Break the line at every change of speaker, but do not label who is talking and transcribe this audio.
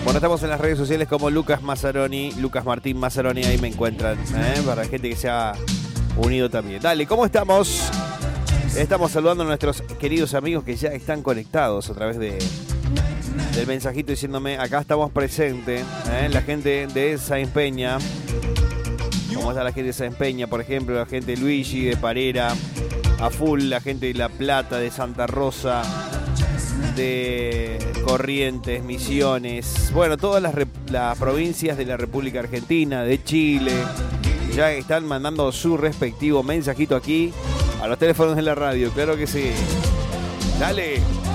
Bueno, estamos en las redes sociales como Lucas Mazzaroni, Lucas Martín Mazzaroni, ahí me encuentran, para la gente que se ha unido también. Dale, ¿cómo estamos? Estamos saludando a nuestros queridos amigos que ya están conectados a través del mensajito diciéndome, acá estamos presentes, la gente de Sáenz Peña. ¿Cómo está la gente de Sáenz Peña, por ejemplo? La gente de Luigi, de Parera, a full, la gente de La Plata, de Santa Rosa, de Corrientes, Misiones, bueno, todas las provincias de la República Argentina, de Chile, ya están mandando su respectivo mensajito aquí a los teléfonos de la radio, claro que sí. Dale.